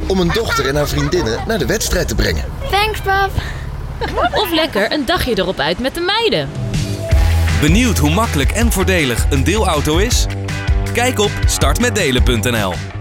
om mijn dochter en haar vriendinnen naar de wedstrijd te brengen. Thanks, pap. Of lekker een dagje erop uit met de meiden. Benieuwd hoe makkelijk en voordelig een deelauto is? Kijk op startmetdelen.nl.